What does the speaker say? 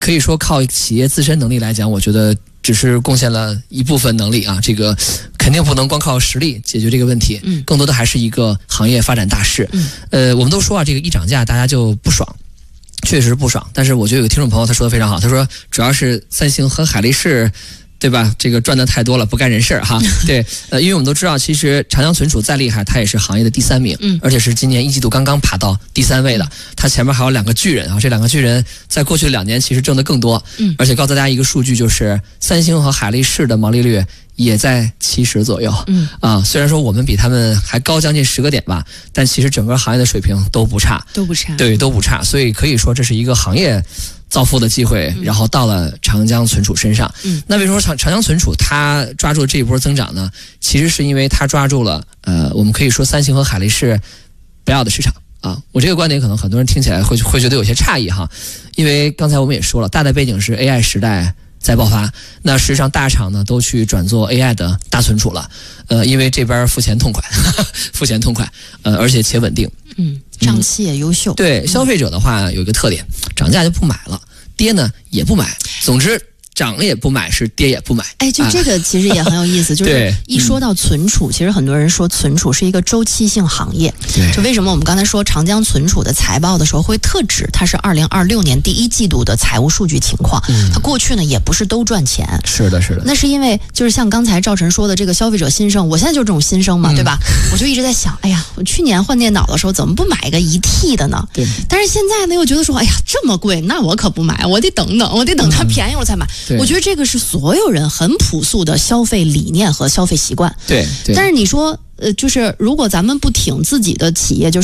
可以说靠企业自身能力来讲，我觉得只是贡献了一部分能力啊，这个肯定不能光靠实力解决这个问题，更多的还是一个行业发展大势。我们都说啊，这个一涨价大家就不爽。确实不爽，但是我觉得有个听众朋友他说的非常好，他说主要是三星和海力士，对吧？这个赚的太多了，不干人事哈。对，因为我们都知道，其实长江存储再厉害，它也是行业的第3名，而且是今年1季度刚刚爬到第3位的。它前面还有2个巨人啊，这2个巨人在过去的2年其实挣得更多。而且告诉大家一个数据，就是三星和海力士的毛利率也在70左右。虽然说我们比他们还高将近10个点吧，但其实整个行业的水平都不差，对，都不差。所以可以说这是一个行业造富的机会，然后到了长江存储身上。那为什么说长江存储它抓住这一波增长呢？其实是因为它抓住了我们可以说三星和海力士不要的市场啊。我这个观点可能很多人听起来会觉得有些诧异哈，因为刚才我们也说了，大的背景是 AI 时代在爆发，那实际上大厂呢都去转做 AI 的大存储了，因为这边付钱痛快，而且且稳定， 账期也优秀。 对，消费者的话有一个特点，涨价就不买了，跌呢也不买，总之涨也不买，是跌也不买。 就这个其实也很有意思，就是一说到存储，其实很多人说存储是一个周期性行业。就为什么我们刚才说长江存储的财报的时候会特指它是2026年第1季度的财务数据情况，它过去呢也不是都赚钱。是的。那是因为就是像刚才赵晨说的这个消费者新生，我现在就是这种新生嘛，对吧？我就一直在想，哎呀，我去年换电脑的时候怎么不买一个1T 的呢？对。但是现在呢又觉得说，哎呀这么贵，那我可不买，我得等它便宜我才买。我觉得这个是所有人很朴素的消费理念和消费习惯。对。但是你说，就是如果咱们不挺自己的企业，就是